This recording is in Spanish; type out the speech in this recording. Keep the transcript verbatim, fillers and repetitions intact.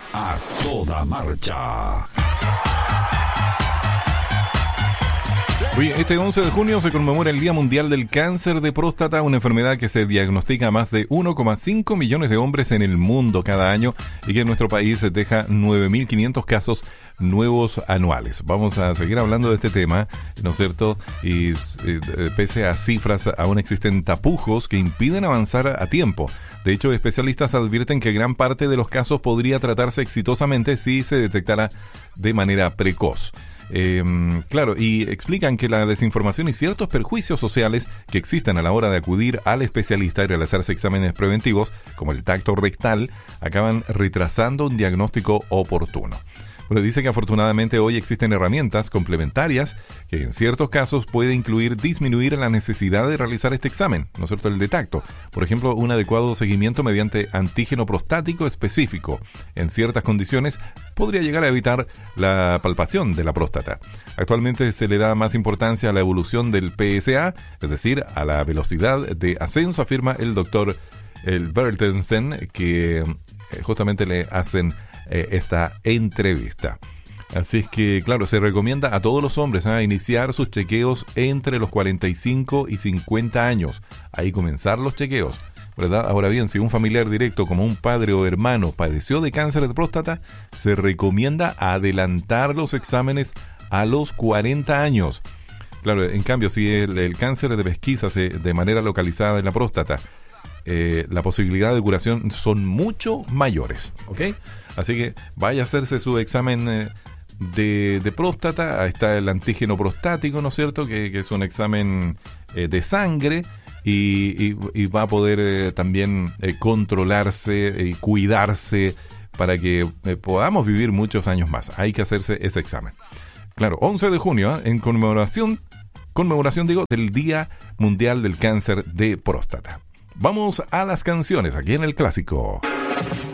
A toda marcha. Oye, este once de junio se conmemora el Día Mundial del Cáncer de Próstata, una enfermedad que se diagnostica a más de uno coma cinco millones de hombres en el mundo cada año y que en nuestro país deja nueve mil quinientos casos nuevos anuales. Vamos a seguir hablando de este tema, ¿no es cierto? Y eh, pese a cifras, aún existen tapujos que impiden avanzar a tiempo. De hecho, especialistas advierten que gran parte de los casos podría tratarse exitosamente si se detectara de manera precoz. Eh, claro, y explican que la desinformación y ciertos perjuicios sociales que existen a la hora de acudir al especialista y realizarse exámenes preventivos, como el tacto rectal, acaban retrasando un diagnóstico oportuno. Bueno, dice que afortunadamente hoy existen herramientas complementarias que en ciertos casos puede incluir disminuir la necesidad de realizar este examen, ¿no es cierto?, el de tacto. Por ejemplo, un adecuado seguimiento mediante antígeno prostático específico en ciertas condiciones podría llegar a evitar la palpación de la próstata. Actualmente se le da más importancia a la evolución del P S A, es decir, a la velocidad de ascenso, afirma el doctor el Bertelsen, que eh, justamente le hacen eh, esta entrevista. Así es que, claro, se recomienda a todos los hombres ¿eh? iniciar sus chequeos entre los cuarenta y cinco y cincuenta años. Ahí comenzar los chequeos, ¿verdad? Ahora bien, si un familiar directo como un padre o hermano padeció de cáncer de próstata, se recomienda adelantar los exámenes a los cuarenta años. Claro, en cambio, si el, el cáncer de pesquisa se de manera localizada en la próstata, eh, la posibilidad de curación son mucho mayores, ¿ok? Así que vaya a hacerse su examen eh, de, de próstata. Ahí está el antígeno prostático, ¿no es cierto? Que, que es un examen eh, de sangre y, y, y va a poder eh, también eh, controlarse y cuidarse para que eh, podamos vivir muchos años más. Hay que hacerse ese examen. Claro, once de junio, ¿eh? en conmemoración, conmemoración digo, del Día Mundial del Cáncer de Próstata. Vamos a las canciones aquí en el Clásico.